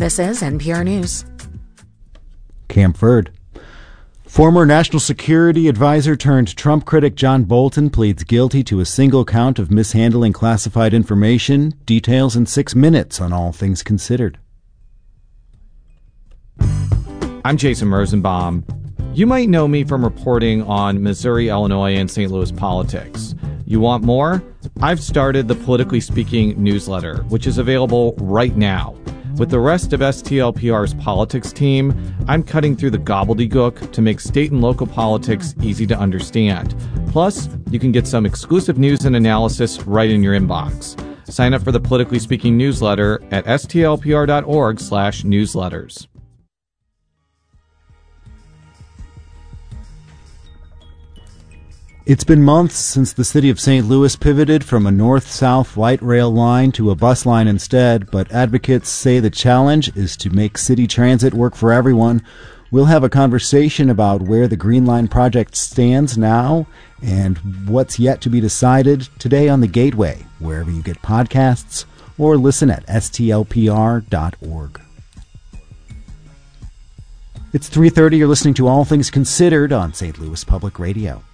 This is NPR News. Cam Ferd. Former National Security Advisor turned Trump critic John Bolton pleads guilty to a single count of mishandling classified information. Details in 6 minutes on All Things Considered. I'm Jason Rosenbaum. You might know me from reporting on Missouri, Illinois, and St. Louis politics. You want more? I've started the Politically Speaking newsletter, which is available right now. With the rest of STLPR's politics team, I'm cutting through the gobbledygook to make state and local politics easy to understand. Plus, you can get some exclusive news and analysis right in your inbox. Sign up for the Politically Speaking newsletter at stlpr.org/newsletters. It's been months since the city of St. Louis pivoted from a north-south light rail line to a bus line instead, but advocates say the challenge is to make city transit work for everyone. We'll have a conversation about where the Green Line project stands now and what's yet to be decided today on The Gateway, wherever you get podcasts, or listen at stlpr.org. It's 3:30. You're listening to All Things Considered on St. Louis Public Radio.